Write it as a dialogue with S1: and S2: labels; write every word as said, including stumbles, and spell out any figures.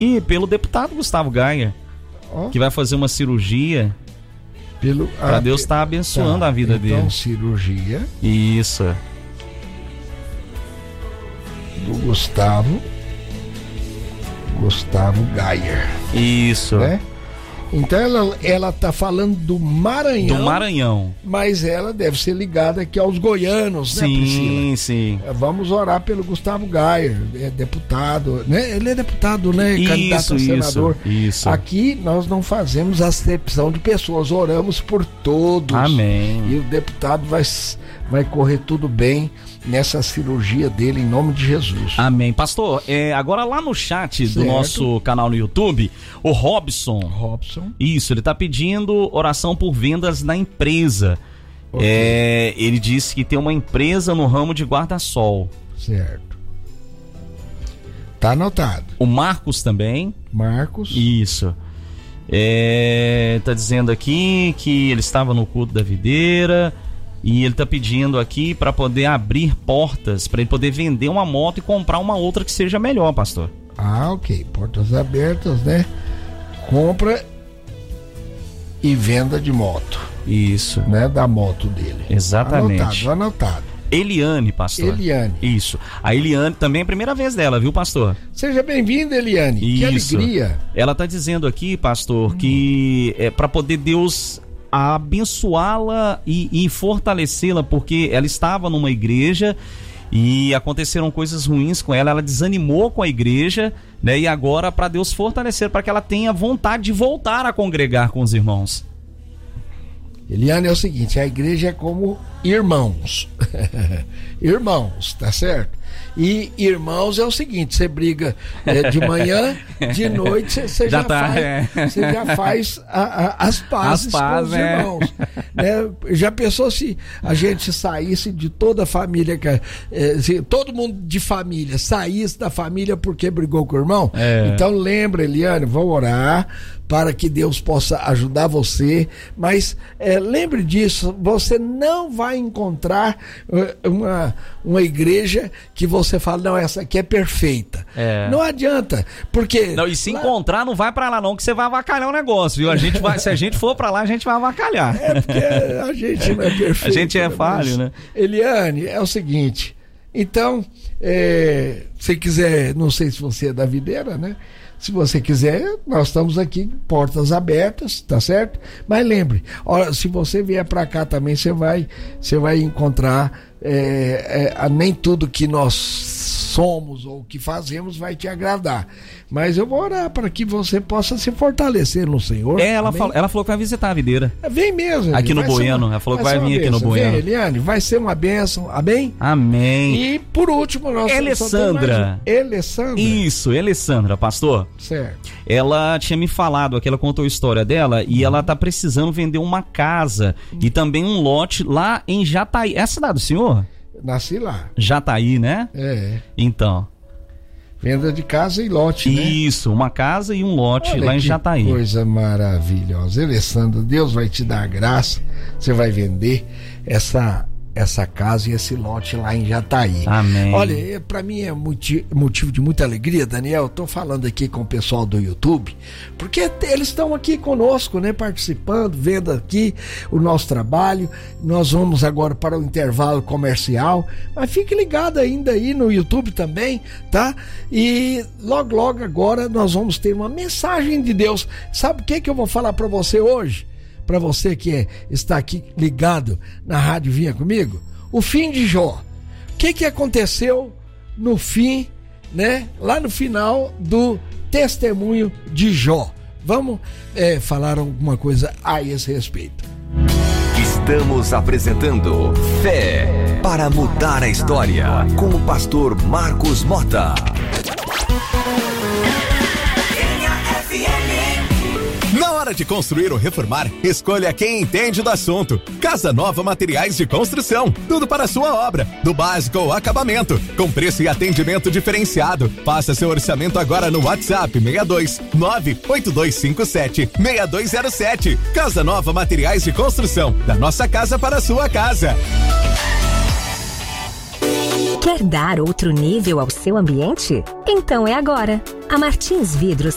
S1: E pelo deputado Gustavo Gaia, oh. que vai fazer uma cirurgia para Deus estar tá abençoando tá, a vida
S2: então,
S1: dele.
S2: Então, cirurgia.
S1: Isso.
S2: Do Gustavo. Gustavo Gaia.
S1: Isso.
S2: Né? Então ela, ela tá falando do Maranhão.
S1: Do Maranhão.
S2: Mas ela deve ser ligada aqui aos goianos,
S1: sim,
S2: né, Priscila?
S1: Sim, sim.
S2: Vamos orar pelo Gustavo Gaia, é deputado, né? Ele é deputado, né?
S1: Isso,
S2: candidato a senador.
S1: Isso, isso.
S2: Aqui nós não fazemos acepção de pessoas, oramos por todos.
S1: Amém.
S2: E o deputado vai, vai correr tudo bem nessa cirurgia dele, em nome de Jesus.
S1: Amém. Pastor, é, agora lá no chat certo. do nosso canal no YouTube, o Robson.
S2: Robson.
S1: Isso, ele tá pedindo oração por vendas na empresa. Okay. É, ele disse que tem uma empresa no ramo de guarda-sol.
S2: Certo. Tá anotado.
S1: O Marcos também.
S2: Marcos.
S1: Isso. É, tá dizendo aqui que ele estava no culto da videira. E ele tá pedindo aqui para poder abrir portas, para ele poder vender uma moto e comprar uma outra que seja melhor, pastor.
S2: Ah, ok. Portas abertas, né? Compra e venda de moto.
S1: Isso.
S2: Né? Da moto dele.
S1: Exatamente.
S2: Anotado, anotado.
S1: Eliane, pastor.
S2: Eliane.
S1: Isso. A Eliane também é a primeira vez dela, viu, pastor?
S2: Seja bem-vinda, Eliane.
S1: Isso.
S2: Que alegria.
S1: Ela tá dizendo aqui, pastor, hum. que é para poder Deus abençoá-la e, e fortalecê-la, porque ela estava numa igreja e aconteceram coisas ruins com ela, ela desanimou com a igreja, né? E agora para Deus fortalecer, para que ela tenha vontade de voltar a congregar com os irmãos.
S2: Eliane, é o seguinte, a igreja é como irmãos. Irmãos, tá certo? E irmãos é o seguinte, você briga é, de manhã, de noite, você já, já, tá, faz, é. você já faz a, a, as pazes as paz, com os é. irmãos. Né? Já pensou se a gente saísse de toda a família, é, se todo mundo de família saísse da família porque brigou com o irmão? É. Então lembra, Eliane, vou orar para que Deus possa ajudar você, mas é, lembre disso, você não vai encontrar uma, uma igreja que você fala, não, essa aqui é perfeita. É. Não adianta, porque...
S1: Não, e se lá... encontrar, não vai pra lá não, que você vai avacalhar o negócio, viu? A gente vai, se a gente for pra lá, a gente vai avacalhar.
S2: É, porque a gente não é perfeito.
S1: A gente é falho, né?
S2: Eliane, é o seguinte, então, é, se quiser, não sei se você é da videira, né? Se você quiser, nós estamos aqui, portas abertas, tá certo? Mas lembre, olha, se você vier para cá também, você vai, você vai encontrar é, é, nem tudo que nós somos ou que fazemos vai te agradar. Mas eu vou orar para que você possa se fortalecer no Senhor.
S1: É, ela, fala, ela falou que vai visitar a videira.
S2: Vem mesmo.
S1: Aqui no Bueno. Uma, ela falou que vai, vai vir aqui no Bueno.
S2: Vem, Eliane, vai ser uma bênção. Amém?
S1: Amém.
S2: E por último, nós
S1: Alessandra.
S2: Um... Alessandra.
S1: Isso, Alessandra, pastor.
S2: Certo.
S1: Ela tinha me falado aqui, ela contou a história dela e ela tá precisando vender uma casa e também um lote lá em Jataí. É a cidade do senhor?
S2: Nasci lá.
S1: Jataí, né?
S2: É.
S1: Então.
S2: Venda de casa e lote, né?
S1: Isso, uma casa e um lote. Olha lá em Jataí.
S2: Coisa maravilhosa. Alessandro, Deus vai te dar a graça. Você vai vender essa, essa casa e esse lote lá em Jataí.
S1: Amém.
S2: Olha, para mim é motivo, motivo de muita alegria, Daniel. Eu tô falando aqui com o pessoal do YouTube, porque eles estão aqui conosco, né? Participando, vendo aqui o nosso trabalho. Nós vamos agora para o intervalo comercial, mas fique ligado ainda aí no YouTube também, tá? E logo, logo agora nós vamos ter uma mensagem de Deus. Sabe o que que eu vou falar para você hoje? Para você que é, está aqui ligado na rádio Vinha Comigo, o fim de Jó. O que que aconteceu no fim, né? Lá no final do testemunho de Jó. Vamos é, falar alguma coisa a esse respeito.
S3: Estamos apresentando Fé para Mudar a História com o pastor Marcos Mota.
S4: Na hora de construir ou reformar, escolha quem entende do assunto. Casa Nova Materiais de Construção. Tudo para a sua obra, do básico ao acabamento, com preço e atendimento diferenciado. Faça seu orçamento agora no WhatsApp seis dois nove oito dois cinco sete seis dois zero sete. Casa Nova Materiais de Construção. Da nossa casa para a sua casa.
S5: Quer dar outro nível ao seu ambiente? Então é agora. A Martins Vidros